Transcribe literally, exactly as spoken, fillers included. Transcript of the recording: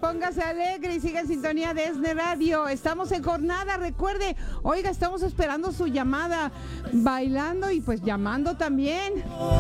póngase alegre y siga en sintonía de ESNE Radio. Estamos en jornada, recuerde, oiga, estamos esperando su llamada, bailando y pues llamando también.